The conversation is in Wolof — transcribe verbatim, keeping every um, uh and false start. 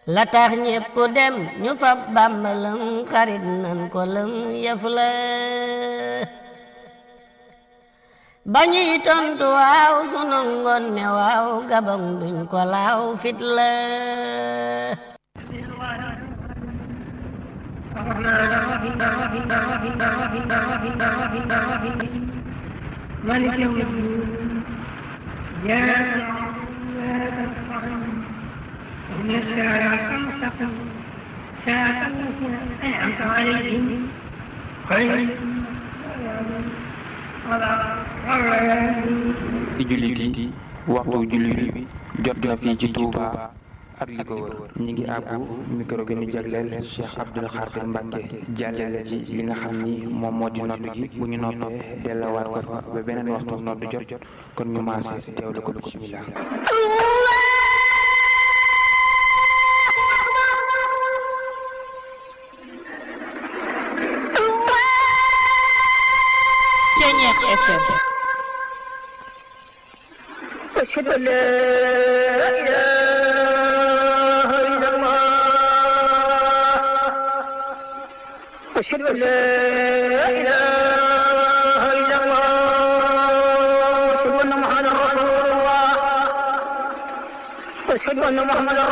la tax ñépp dem ñu fab Bàmba lëm xarit nan ko lëm yëf la ba ñuy tontu waaw sunu ngoon ne waaw gabang duñ ko laaw fit la مالك يوم الدين إياك نعبد وإياك نستعين صراط الذين أنعمت عليهم غير ci jullit yi waxtu jullit bi jot na fii ci Touba ak li ko wër ñi ngi àbbu micro gi ñu jagleel Cheikh Abdoul Khadir Mbacké jàllale ci li nga xam ni moom moo di nodd gi bu ñu noppee delluwaat ko fa ba beneen waxtu nodd jot kon ñu maase teewlu ko bismillah Ceñeex F M أشهد أن لا إله إلا الله أشهد أن لا إله إلا الله أشهد أن محمدا رسول الله أشهد أن محمدا